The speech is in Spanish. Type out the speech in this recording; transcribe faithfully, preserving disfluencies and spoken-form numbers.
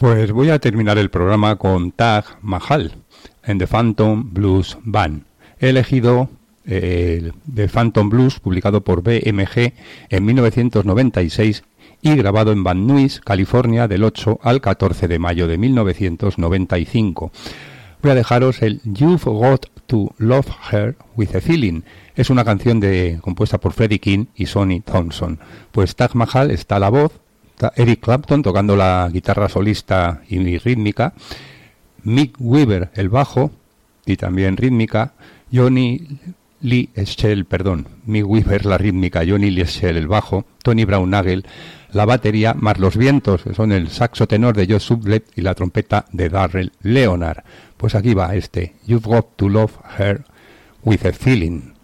Pues voy a terminar el programa con Taj Mahal en The Phantom Blues Band. He elegido eh, The Phantom Blues, publicado por B M G en mil novecientos noventa y seis y grabado en Van Nuys, California, del ocho al catorce de mayo de mil novecientos noventa y cinco. Voy a dejaros el You've Got to Love Her with a Feeling. Es una canción de, compuesta por Freddie King y Sonny Thompson. Pues Taj Mahal está a la voz, está Eric Clapton tocando la guitarra solista y rítmica, Mick Weaver el bajo y también rítmica, Johnny Lee Schell, perdón, Mick Weaver la rítmica, Johnny Lee Schell el bajo, Tony Brown-Nagel la batería, más los vientos, que son el saxo tenor de Joe Sublett y la trompeta de Darrell Leonard. Pues aquí va este, You've Got to Love Her with a Feeling.